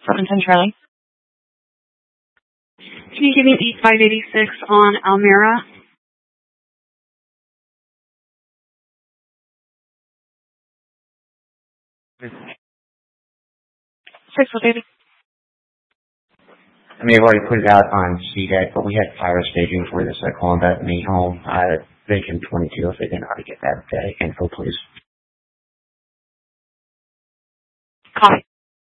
710 Charlie. Can you give me 8586 on Almira? 680. I mean, I've already put it out on CDEC, but we had fire staging for this. I called that me home. Vacant 22, if they didn't know how to get that info, please. Copy.